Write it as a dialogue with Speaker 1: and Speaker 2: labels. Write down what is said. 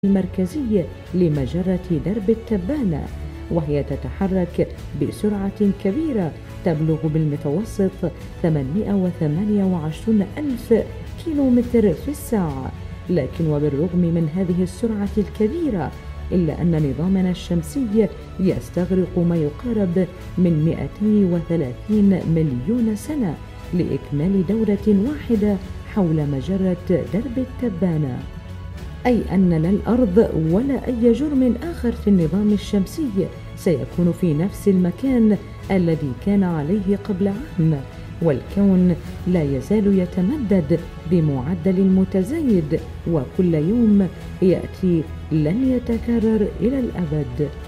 Speaker 1: المركزي لمجرة درب التبانة، وهي تتحرك بسرعة كبيرة تبلغ بالمتوسط 828 ألف كيلومتر في الساعة. لكن وبالرغم من هذه السرعة الكبيرة إلا أن نظامنا الشمسي يستغرق ما يقارب من 230 مليون سنة لإكمال دورة واحدة حول مجرة درب التبانة، أي أن لا الأرض ولا أي جرم آخر في النظام الشمسي سيكون في نفس المكان الذي كان عليه قبل عام، والكون لا يزال يتمدد بمعدل متزايد، وكل يوم يأتي لن يتكرر إلى الأبد.